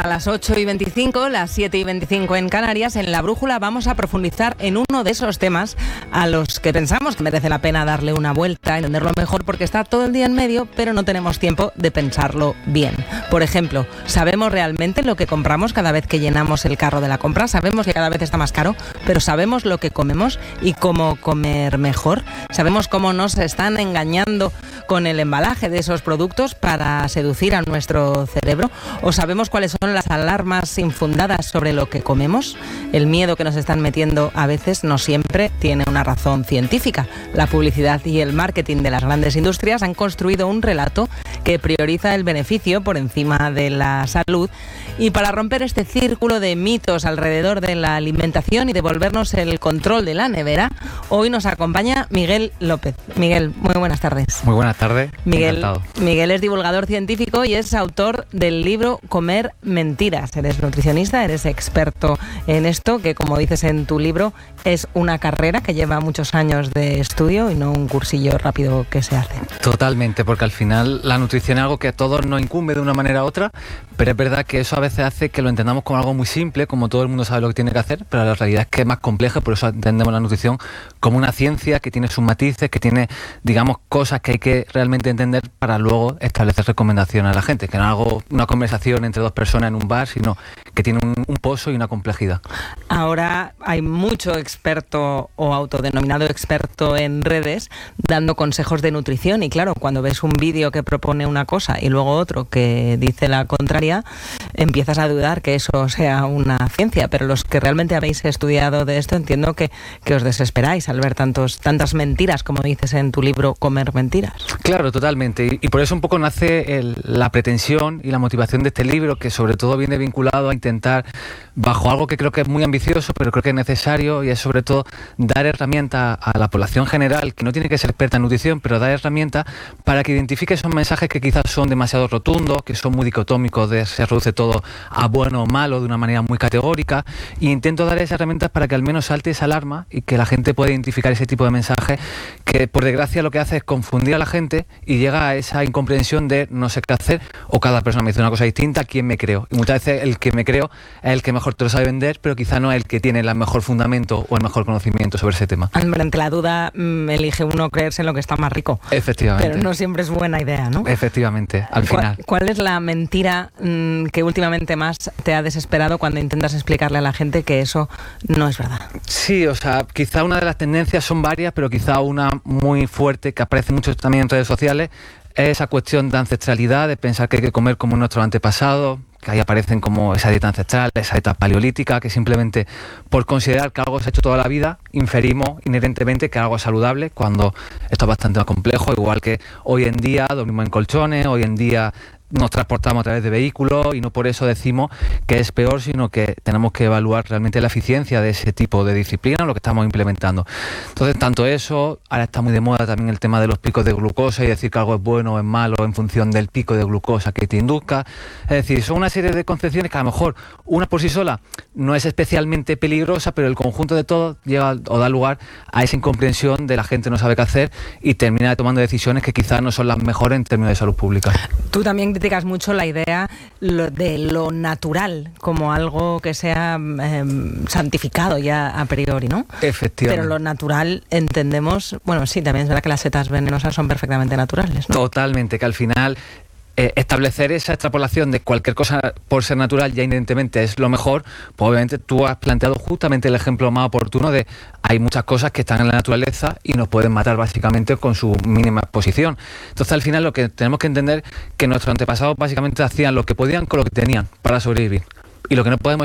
a las 8:25, las 7:25 en Canarias. En La Brújula vamos a profundizar en uno de esos temas a los que pensamos que merece la pena darle una vuelta, entenderlo mejor, porque está todo el día en medio, pero no tenemos tiempo de pensarlo bien. Por ejemplo, ¿sabemos realmente lo que compramos cada vez que llenamos el carro de la compra? Sabemos que cada vez está más caro, pero ¿sabemos lo que comemos y cómo comer mejor? ¿Sabemos cómo nos están engañando con el embalaje de esos productos para seducir a nuestro cerebro? ¿O sabemos cuáles son las alarmas infundadas sobre lo que comemos? El miedo que nos están metiendo a veces no siempre tiene una razón científica. La publicidad y el marketing de las grandes industrias han construido un relato que prioriza el beneficio por encima de la salud. Y para romper este círculo de mitos alrededor de la alimentación y devolvernos el control de la nevera, hoy nos acompaña Miguel López. Miguel, muy buenas tardes. Muy buenas tardes. Miguel es divulgador científico y es autor del libro Comer Mentiras. Eres nutricionista, eres experto en esto, que como dices en tu libro, es una carrera que lleva muchos años de estudio y no un cursillo rápido que se hace. Totalmente, porque al final la nutrición es algo que a todos nos incumbe de una manera u otra, pero es verdad que eso a veces hace que lo entendamos como algo muy simple, como todo el mundo sabe lo que tiene que hacer, pero la realidad es que es más compleja, por eso entendemos la nutrición como una ciencia que tiene sus matices, que tiene, digamos, cosas que hay que realmente entender para luego establecer recomendaciones a la gente, que no es algo, una conversación entre dos personas en un bar, sino que tiene un pozo y una complejidad. Ahora hay mucho experto o autodenominado experto en redes dando consejos de nutrición y claro, cuando ves un vídeo que propone una cosa y luego otro que dice la contraria, empiezas a dudar que eso sea una ciencia, pero los que realmente habéis estudiado de esto entiendo que os desesperáis al ver tantas mentiras, como dices en tu libro Comer Mentiras. Claro, totalmente, y por eso un poco nace la pretensión y la motivación de este libro, que sobre todo viene vinculado a intentar, bajo algo que creo que es muy ambicioso, pero creo que es necesario, y es sobre todo dar herramientas a la población general, que no tiene que ser experta en nutrición, pero dar herramientas para que identifique esos mensajes que quizás son demasiado rotundos, que son muy dicotómicos, de se reduce todo a bueno o malo de una manera muy categórica, y intento dar esas herramientas para que al menos salte esa alarma y que la gente pueda identificar ese tipo de mensajes que por desgracia lo que hace es confundir a la gente y llega a esa incomprensión de no sé qué hacer, o cada persona me dice una cosa distinta, ¿quién me creo? Y muchas veces el que me creo es el que mejor te lo sabe vender, pero quizá no es el que tiene el mejor fundamento o el mejor conocimiento sobre ese tema. Ante la duda, elige uno creerse en lo que está más rico. Efectivamente. Pero no siempre es buena idea, ¿no? Efectivamente, al final. ¿Cuál es la mentira que últimamente más te ha desesperado cuando intentas explicarle a la gente que eso no es verdad? Sí, o sea, quizá una de las tendencias son varias, pero quizá una muy fuerte que aparece mucho también en redes sociales es esa cuestión de ancestralidad, de pensar que hay que comer como nuestros antepasados, que ahí aparecen como esa dieta ancestral, esa dieta paleolítica, que simplemente por considerar que algo se ha hecho toda la vida, inferimos inherentemente que algo es saludable, cuando esto es bastante más complejo, igual que hoy en día dormimos en colchones, hoy en día nos transportamos a través de vehículos y no por eso decimos que es peor, sino que tenemos que evaluar realmente la eficiencia de ese tipo de disciplina, lo que estamos implementando. Entonces, tanto eso, ahora está muy de moda también el tema de los picos de glucosa y decir que algo es bueno o es malo en función del pico de glucosa que te induzca. Es decir, son una serie de concepciones que a lo mejor una por sí sola no es especialmente peligrosa, pero el conjunto de todo lleva o da lugar a esa incomprensión de la gente no sabe qué hacer y termina tomando decisiones que quizás no son las mejores en términos de salud pública. Tú también criticas mucho la idea de lo natural como algo que sea santificado ya a priori, ¿no? Efectivamente. Pero lo natural entendemos, bueno, sí, también es verdad que las setas venenosas son perfectamente naturales, ¿no? Totalmente, que al final establecer esa extrapolación de cualquier cosa por ser natural ya inherentemente es lo mejor, pues obviamente tú has planteado justamente el ejemplo más oportuno de hay muchas cosas que están en la naturaleza y nos pueden matar básicamente con su mínima exposición. Entonces al final lo que tenemos que entender que nuestros antepasados básicamente hacían lo que podían con lo que tenían para sobrevivir. Y lo que no podemos